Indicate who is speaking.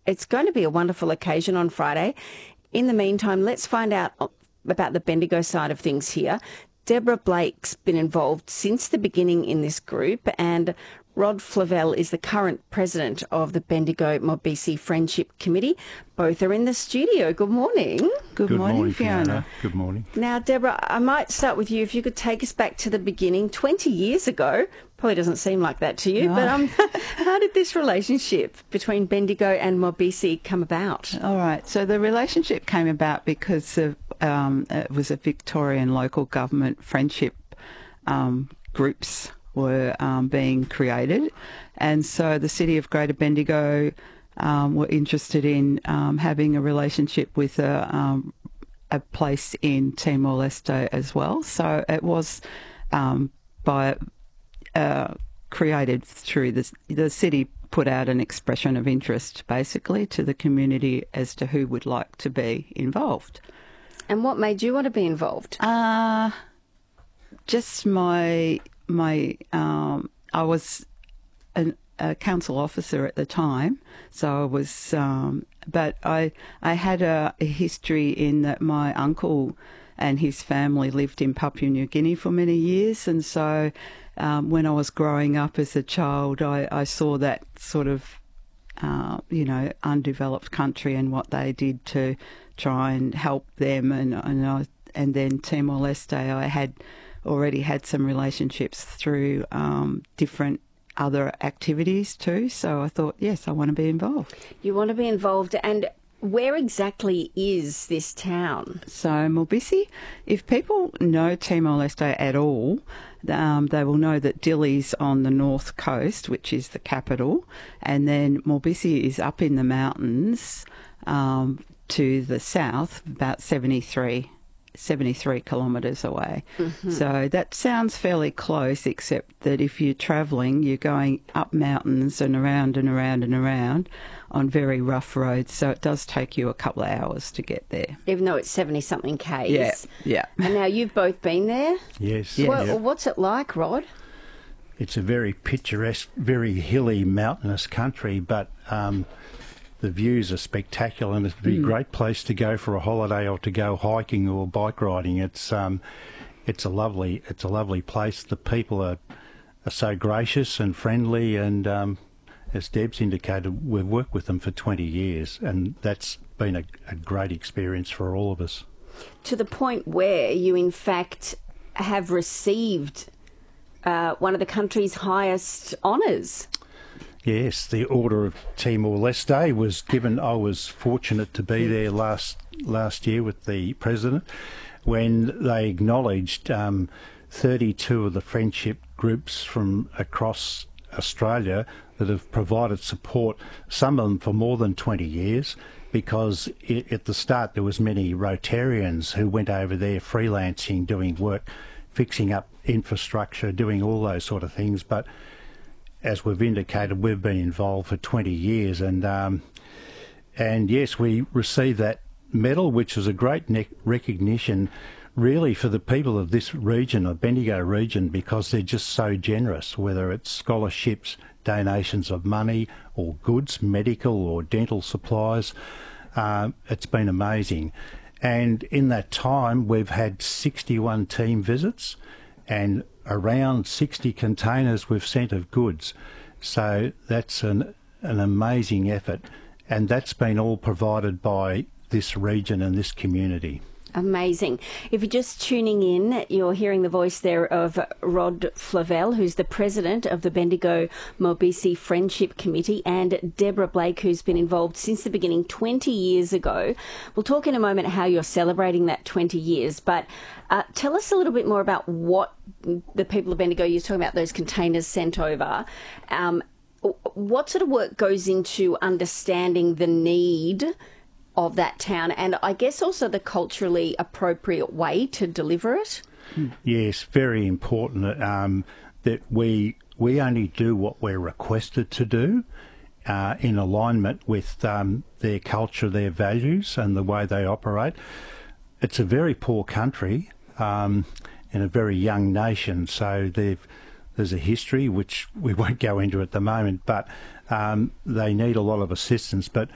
Speaker 1: it's going to be a wonderful occasion on Friday. In the meantime, let's find out about the Bendigo side of things here. Deborah Blake's been involved since the beginning in this group, and Rod Flavell is the current president of the Bendigo-Mobisi Friendship Committee. Both are in the studio. Good morning.
Speaker 2: Good morning, Fiona. Good morning.
Speaker 1: Now, Deborah, I might start with you. If you could take us back to the beginning, 20 years ago. Probably doesn't seem like that to you,
Speaker 3: No.
Speaker 1: but how did this relationship between Bendigo and Mobisi come about?
Speaker 3: All right. So the relationship came about because of, it was a Victorian local government friendship groups were being created. And so the city of Greater Bendigo were interested in having a relationship with a place in Timor-Leste as well. So it was created through the city put out an expression of interest basically to the community as to who would like to be involved.
Speaker 1: And what made you want to be involved?
Speaker 3: Just I was a council officer at the time, so I was, but I had a history in that my uncle and his family lived in Papua New Guinea for many years, and so when I was growing up as a child, I saw that sort of, undeveloped country and what they did to try and help them, and then Timor-Leste, I had already had some relationships through different other activities too. So I thought, yes, I want to be involved. You
Speaker 1: want to be involved, and where exactly is this town?
Speaker 3: So Mobisi, if people know Timor-Leste at all, they will know that Dili's on the north coast, which is the capital, and then Mobisi is up in the mountains to the south, about 73 kilometres away. Mm-hmm. So that sounds fairly close, except that if you're travelling, you're going up mountains and around and around and around on very rough roads, so it does take you a couple of hours to get there.
Speaker 1: Even though it's 70-something k's.
Speaker 3: Yeah.
Speaker 1: And now you've both been there?
Speaker 2: Yes.
Speaker 1: What's it like, Rod?
Speaker 2: It's a very picturesque, very hilly, mountainous country, but the views are spectacular, and it's a great place to go for a holiday or to go hiking or bike riding. It's a lovely place. The people are so gracious and friendly, and as Deb's indicated, we've worked with them for 20 years, and that's been a great experience for all of us.
Speaker 1: To the point where you, in fact, have received one of the country's highest honours.
Speaker 2: Yes, the Order of Timor-Leste was given. I was fortunate to be there last year with the President when they acknowledged 32 of the friendship groups from across Australia that have provided support, some of them for more than 20 years, because at the start there was many Rotarians who went over there freelancing, doing work, fixing up infrastructure, doing all those sort of things, but as we've indicated, we've been involved for 20 years, and yes, we received that medal, which was a great recognition, really, for the people of this region, the Bendigo region, because they're just so generous, whether it's scholarships, donations of money or goods, medical or dental supplies. It's been amazing. And in that time, we've had 61 team visits and around 60 containers we've sent of goods. So that's an amazing effort, and that's been all provided by this region and this community.
Speaker 1: Amazing. If you're just tuning in, you're hearing the voice there of Rod Flavell, who's the president of the Bendigo-Mobisi Friendship Committee, and Deborah Blake, who's been involved since the beginning 20 years ago. We'll talk in a moment how you're celebrating that 20 years, but tell us a little bit more about what the people of Bendigo, you're talking about those containers sent over. What sort of work goes into understanding the need of that town, and I guess also the culturally appropriate way to deliver it?
Speaker 2: Yes, very important that we only do what we're requested to do in alignment with their culture, their values and the way they operate. It's a very poor country and a very young nation, so there's a history which we won't go into at the moment, but they need a lot of assistance. But